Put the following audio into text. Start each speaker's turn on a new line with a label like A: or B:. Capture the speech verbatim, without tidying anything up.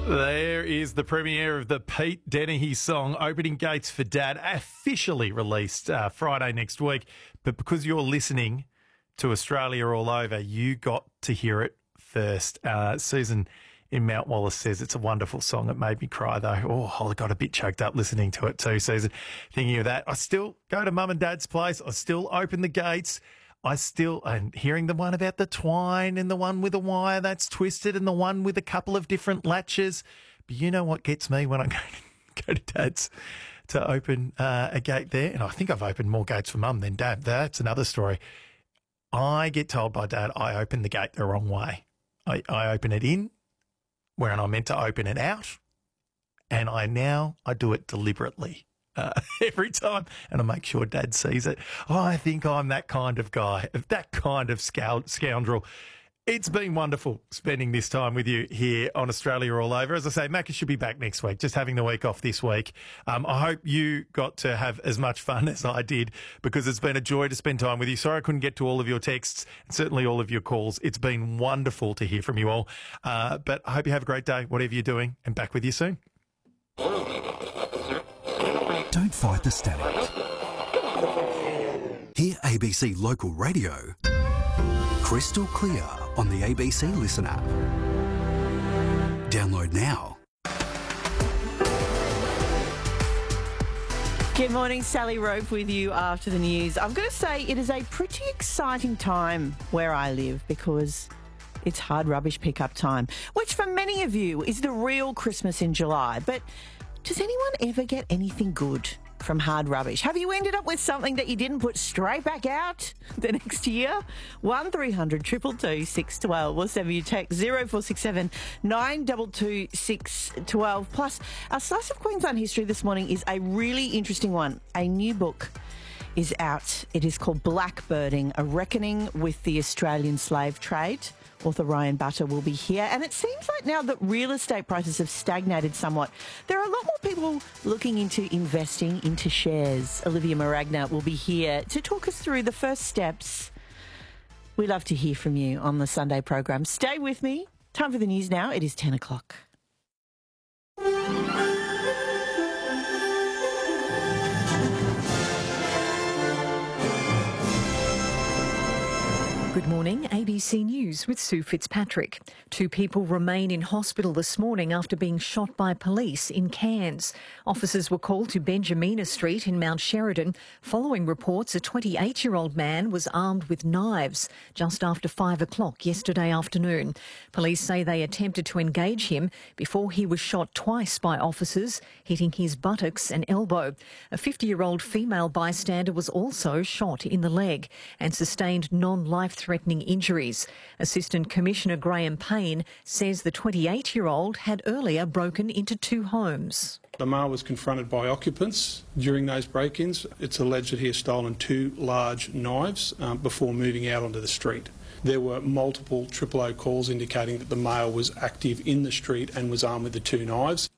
A: There is the premiere of the Pete Dennehy song, Opening Gates for Dad, officially released uh, Friday next week. But because you're listening to Australia All Over, you got to hear it first. Uh, Susan in Mount Wallace says it's a wonderful song. It made me cry, though. Oh, I got a bit choked up listening to it too, Susan. Thinking of that. I still go to Mum and Dad's place. I still open the gates. I still, and hearing the one about the twine and the one with a wire that's twisted and the one with a couple of different latches. But you know what gets me when I go, go to Dad's to open uh, a gate there? And I think I've opened more gates for Mum than Dad. That's another story. I get told by Dad I open the gate the wrong way. I, I open it in where I'm meant to open it out. And I now, I do it deliberately. Uh, every time, and I make sure Dad sees it. Oh, I think I'm that kind of guy, that kind of scoundrel. It's been wonderful spending this time with you here on Australia All Over. As I say, Macca should be back next week, just having the week off this week. Um, I hope you got to have as much fun as I did, because it's been a joy to spend time with you. Sorry I couldn't get to all of your texts and certainly all of your calls. It's been wonderful to hear from you all. Uh, but I hope you have a great day, whatever you're doing, and back with you soon.
B: Don't fight the static. Hear A B C Local Radio crystal clear on the A B C Listen app. Download now.
C: Good morning, Sally Rope with you after the news. I'm going to say it is a pretty exciting time where I live, because it's hard rubbish pickup time, which for many of you is the real Christmas in July. But does anyone ever get anything good from hard rubbish? Have you ended up with something that you didn't put straight back out the next year? one three hundred two two two six one two. We'll send you a text zero four six seven nine two two six one two. Plus, our Slice of Queensland history this morning is a really interesting one. A new book is out. It is called Blackbirding, A Reckoning with the Australian Slave Trade. Author Ryan Butter will be here. And it seems like now that real estate prices have stagnated somewhat, there are a lot more people looking into investing into shares. Olivia Maragna will be here to talk us through the first steps. We love to hear from you on the Sunday program. Stay with me. Time for the news now. It is ten o'clock.
D: Good morning, A B C News with Sue Fitzpatrick. Two people remain in hospital this morning after being shot by police in Cairns. Officers were called to Benjamina Street in Mount Sheridan following reports a twenty-eight-year-old man was armed with knives just after five o'clock yesterday afternoon. Police say they attempted to engage him before he was shot twice by officers, hitting his buttocks and elbow. A fifty-year-old female bystander was also shot in the leg and sustained non-life-threatening threatening injuries. Assistant Commissioner Graham Payne says the twenty-eight-year-old had earlier broken into two homes.
E: The male was confronted by occupants during those break-ins. It's alleged that he has stolen two large knives um, before moving out onto the street. There were multiple triple O calls indicating that the male was active in the street and was armed with the two knives.